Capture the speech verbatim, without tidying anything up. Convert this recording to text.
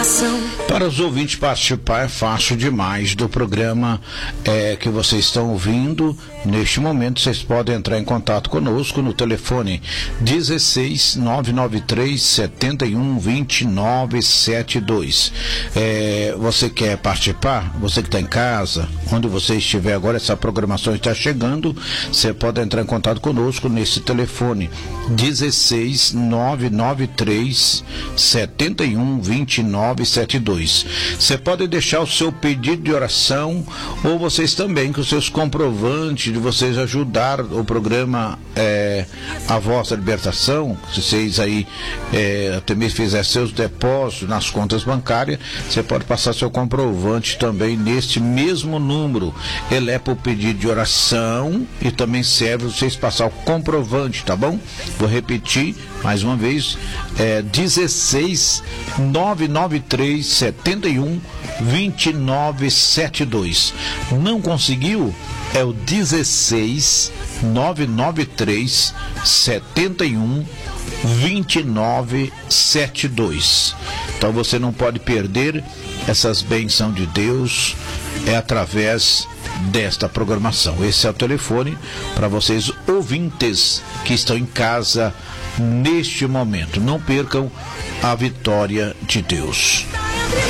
coração. Para os ouvintes participar é fácil demais do programa é, que vocês estão ouvindo. Neste momento vocês podem entrar em contato conosco no telefone dezesseis, nove nove três, setenta e um, vinte e nove, setenta e dois. É, você quer participar? Você que está em casa, onde você estiver agora, essa programação está chegando, você pode entrar em contato conosco nesse telefone dezesseis, nove nove três, setenta e um, vinte e nove, setenta e dois. Você pode deixar o seu pedido de oração, ou vocês também com os seus comprovantes de vocês ajudar o programa é, A Voz da Libertação. Se vocês aí é, até mesmo fizerem seus depósitos nas contas bancárias, você pode passar seu comprovante também neste mesmo número. Ele é para o pedido de oração e também serve vocês passar o comprovante, tá bom? Vou repetir mais uma vez, é dezesseis, nove nove três, setenta e um, vinte e nove, setenta e dois. Não conseguiu? É o dezesseis, nove nove três, setenta e um, vinte e nove, setenta e dois. Então você não pode perder essas bênçãos de Deus, é através desta programação. Esse é o telefone para vocês ouvintes que estão em casa neste momento. Não percam a vitória de Deus.